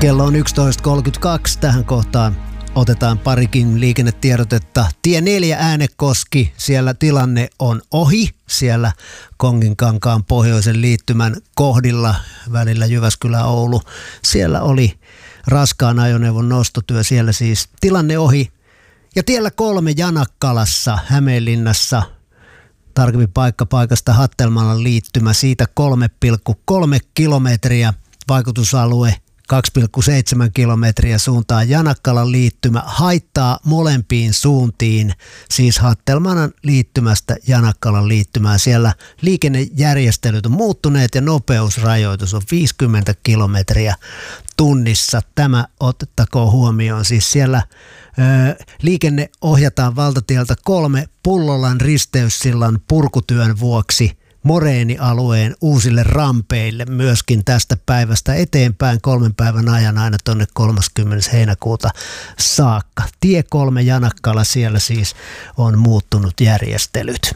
Kello on 11.32 tähän kohtaan. Otetaan parikin liikennetiedotetta. Tie 4 Äänekoski, siellä tilanne on ohi. Siellä Konginkankaan pohjoisen liittymän kohdilla välillä Jyväskylä-Oulu. Siellä oli raskaan ajoneuvon nostotyö, siellä siis tilanne ohi. Ja tiellä 3 Janakkalassa Hämeenlinnassa, tarkemmin paikasta Hattelmalan liittymä, siitä 3,3 kilometriä, vaikutusalue 2,7 kilometriä suuntaan Janakkalan liittymä, haittaa molempiin suuntiin, siis Hattelmalan liittymästä Janakkalan liittymään. Siellä liikennejärjestelyt on muuttuneet ja nopeusrajoitus on 50 kilometriä tunnissa. Tämä otettakoon huomioon. Siis siellä liikenne ohjataan valtatieltä 3 Pullolan risteyssillan purkutyön vuoksi moreenialueen uusille rampeille myöskin tästä päivästä eteenpäin 3 päivän ajan aina tuonne 30. heinäkuuta saakka. Tie 3 Janakkala, siellä siis on muuttunut järjestelyt.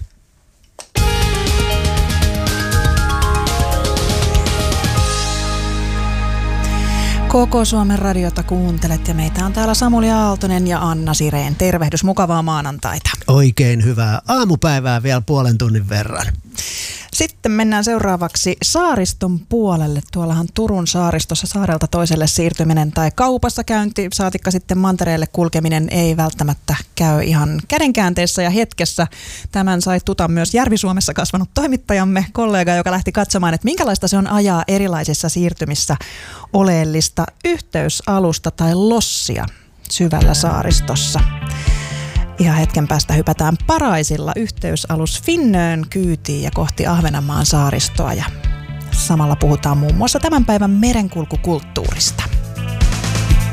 Koko Suomen radiota kuuntelet ja meitä on täällä Samuli Aaltonen ja Anna Sireen. Tervehdys, mukavaa maanantaita. Oikein hyvää aamupäivää vielä puolen tunnin verran. Sitten mennään seuraavaksi saariston puolelle. Tuollahan Turun saaristossa saarelta toiselle siirtyminen tai kaupassa käynti, saatikka sitten mantereelle kulkeminen ei välttämättä käy ihan kädenkäänteessä ja hetkessä. Tämän sai tuta myös Järvi-Suomessa kasvanut toimittajamme, kollega, joka lähti katsomaan, että minkälaista se on ajaa erilaisissa siirtymissä oleellista yhteysalusta tai lossia syvällä saaristossa. Ihan hetken päästä hypätään Paraisilla yhteysalus Finnön kyytiin ja kohti Ahvenanmaan saaristoa ja samalla puhutaan muun muassa tämän päivän merenkulkukulttuurista.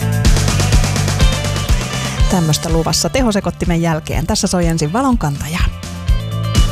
Tämmöistä luvassa tehosekottimen jälkeen. Tässä soi ensin Valonkantaja.